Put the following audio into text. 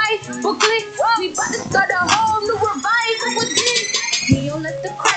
life booklet. We about to start a whole new revival within. We don't let the crowd